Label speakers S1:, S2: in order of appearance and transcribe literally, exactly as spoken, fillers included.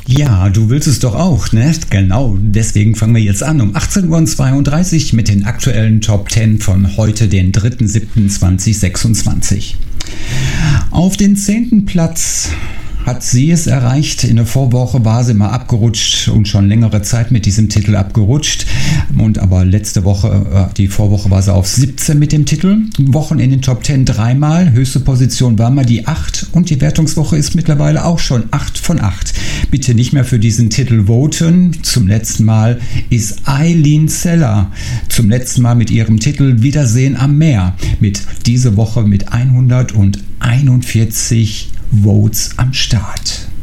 S1: Ja, du willst es doch auch, ne? Genau, deswegen fangen wir jetzt an um achtzehn Uhr zweiunddreißig mit den aktuellen Top zehn von heute, den dritter siebter zweitausendsechsundzwanzig. Auf den zehnten Platz hat sie es erreicht. In der Vorwoche war sie mal abgerutscht und schon längere Zeit mit diesem Titel abgerutscht. Und aber letzte Woche, die Vorwoche war sie auf siebzehn mit dem Titel. Wochen in den Top zehn dreimal. Höchste Position war mal die acht und die Wertungswoche ist mittlerweile auch schon acht von acht. Bitte nicht mehr für diesen Titel voten. Zum letzten Mal ist Eileen Zeller zum letzten Mal mit ihrem Titel Wiedersehen am Meer. Mit diese Woche mit hunderteinundvierzig Votes am Start.